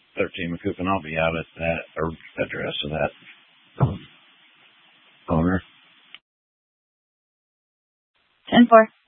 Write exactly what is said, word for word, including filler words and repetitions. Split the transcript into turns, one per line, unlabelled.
thirteen McCook, and I'll be out at that or address of that owner.
ten four.